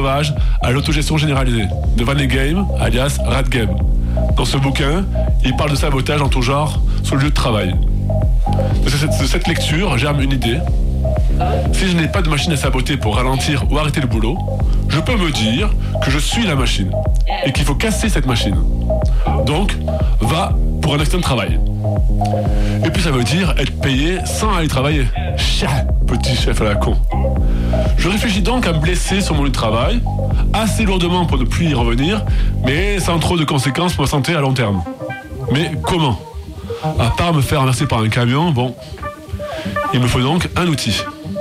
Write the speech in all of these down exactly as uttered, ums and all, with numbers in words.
sauvage à l'autogestion généralisée, de Van Game, alias Rat Game. Dans ce bouquin, il parle de sabotage en tout genre sur le lieu de travail. De cette, de cette lecture, germe une idée. Si je n'ai pas de machine à saboter pour ralentir ou arrêter le boulot, je peux me dire que je suis la machine et qu'il faut casser cette machine. Donc, va pour un accident de travail. Et puis ça veut dire être payé sans aller travailler. Chia, petit chef à la con. Je réfléchis donc à me blesser sur mon lieu de travail, assez lourdement pour ne plus y revenir, mais sans trop de conséquences pour ma santé à long terme. Mais comment ? À part me faire renverser par un camion, bon, il me faut donc un outil.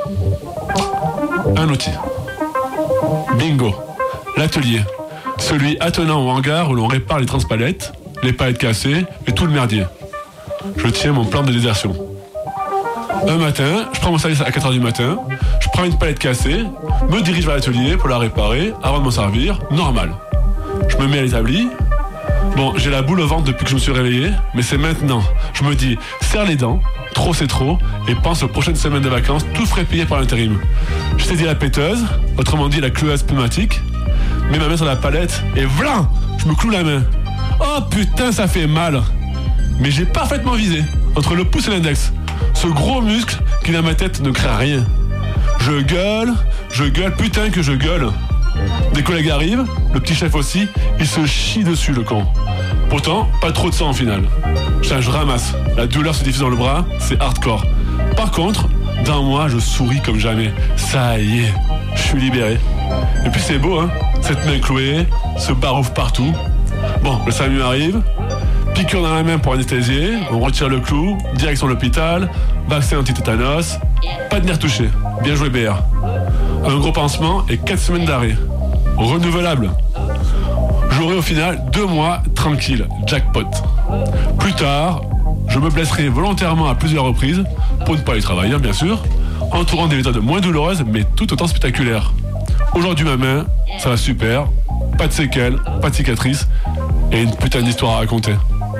Un outil. Bingo. L'atelier. Celui attenant au hangar où l'on répare les transpalettes, les palettes cassées et tout le merdier. Je tiens mon plan de désertion. Un matin, je prends mon service à quatre heures du matin, je prends une palette cassée, me dirige vers l'atelier pour la réparer avant de m'en servir, normal. Je me mets à l'établi. Bon, j'ai la boule au ventre depuis que je me suis réveillé, mais c'est maintenant. Je me dis, serre les dents, trop c'est trop, et pense aux prochaines semaines de vacances, tout frais payé par l'intérim. Je saisis la péteuse, autrement dit la cleueuse pneumatique, mets ma main sur la palette, et vlan, je me cloue la main. Oh putain, ça fait mal. Mais j'ai parfaitement visé, entre le pouce et l'index. Ce gros muscle qui dans ma tête ne craint rien. Je gueule, je gueule, putain que je gueule. Des collègues arrivent, le petit chef aussi, il se chie dessus le con. Pourtant, pas trop de sang au final. Putain, je ramasse, la douleur se diffuse dans le bras, c'est hardcore. Par contre, dans moi, je souris comme jamais. Ça y est, je suis libéré. Et puis c'est beau, hein, cette main clouée, ce barouf partout. Bon, le SAMU arrive, piqûre dans la main pour anesthésier, on retire le clou, direction l'hôpital, vaccin anti-tétanos, pas de nerf touché, bien joué B R. Un gros pansement et quatre semaines d'arrêt. Renouvelable. J'aurai au final deux mois tranquille, jackpot. Plus tard, je me blesserai volontairement à plusieurs reprises, pour ne pas y travailler bien sûr, entourant des méthodes moins douloureuses mais tout autant spectaculaires. Aujourd'hui ma main, ça va super, pas de séquelles, pas de cicatrices, et une putain d'histoire à raconter.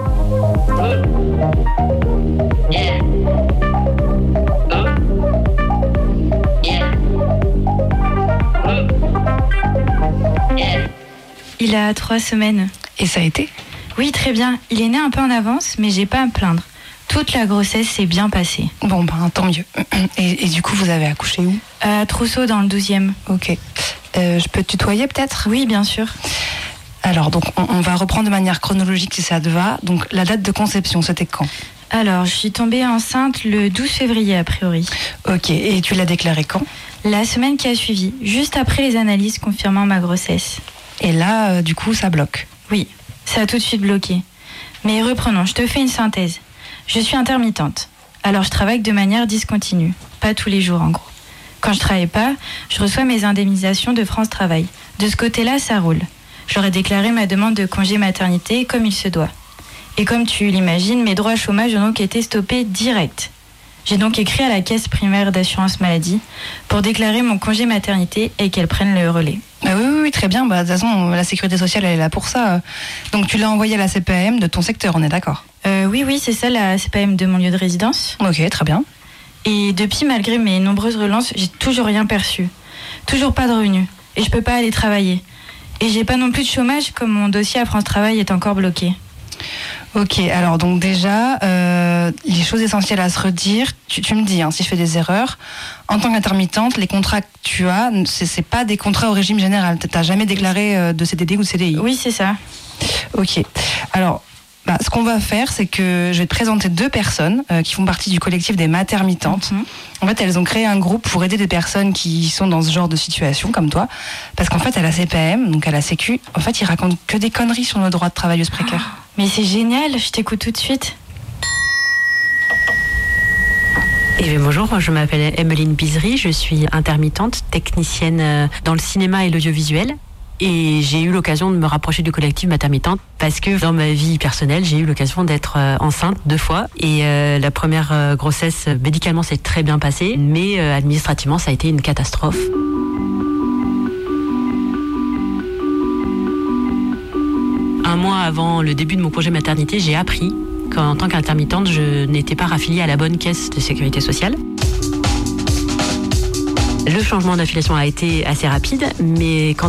Il a trois semaines. Et ça a été ? Oui, très bien. Il est né un peu en avance, mais j'ai pas à me plaindre. Toute la grossesse s'est bien passée. Bon, ben tant mieux. Et, et du coup, vous avez accouché où ? À Trousseau, dans le douzième. Ok. Euh, je peux te tutoyer peut-être ? Oui, bien sûr. Alors, donc, on, on va reprendre de manière chronologique si ça te va. Donc, la date de conception, c'était quand ? Alors, je suis tombée enceinte le douze février, a priori. Ok. Et tu l'as déclaré quand ? La semaine qui a suivi, juste après les analyses confirmant ma grossesse. Et là, euh, du coup, ça bloque. Oui, ça a tout de suite bloqué. Mais reprenons, je te fais une synthèse. Je suis intermittente. Alors, je travaille de manière discontinue. Pas tous les jours, en gros. Quand je travaille pas, je reçois mes indemnisations de France Travail. De ce côté-là, ça roule. J'aurais déclaré ma demande de congé maternité comme il se doit. Et comme tu l'imagines, mes droits à chômage ont donc été stoppés direct. J'ai donc écrit à la caisse primaire d'assurance maladie pour déclarer mon congé maternité et qu'elle prenne le relais. Bah oui, oui, oui, très bien. Bah, de toute façon, la sécurité sociale, elle est là pour ça. Donc tu l'as envoyé à la C P A M de ton secteur, on est d'accord ? euh, Oui, oui, c'est ça, la C P A M de mon lieu de résidence. Ok, très bien. Et depuis, malgré mes nombreuses relances, j'ai toujours rien perçu. Toujours pas de revenus. Et je peux pas aller travailler. Et j'ai pas non plus de chômage comme mon dossier à France Travail est encore bloqué. Ok, alors donc déjà, euh, les choses essentielles à se redire, tu, tu me dis hein, si je fais des erreurs, en tant qu'intermittente, les contrats que tu as, c'est, c'est pas des contrats au régime général, t'as jamais déclaré euh, de C D D ou de C D I ? Oui, c'est ça. Ok, alors bah, ce qu'on va faire, c'est que je vais te présenter deux personnes euh, qui font partie du collectif des matermitantes. Mm-hmm. En fait, elles ont créé un groupe pour aider des personnes qui sont dans ce genre de situation, comme toi, parce qu'en fait, à la C P A M, donc à la Sécu, en fait, ils racontent que des conneries sur nos droits de travailleuses précaires. Oh. Mais c'est génial, je t'écoute tout de suite. Eh bien, bonjour, je m'appelle Emeline Bizery, je suis intermittente, technicienne dans le cinéma et l'audiovisuel. Et j'ai eu l'occasion de me rapprocher du collectif Matermitante parce que dans ma vie personnelle, j'ai eu l'occasion d'être enceinte deux fois. Et euh, la première euh, grossesse, médicalement, s'est très bien passée, mais euh, administrativement, ça a été une catastrophe. Un mois avant le début de mon congé maternité, j'ai appris qu'en tant qu'intermittente, je n'étais pas raffiliée à la bonne caisse de sécurité sociale. Le changement d'affiliation a été assez rapide, mais quand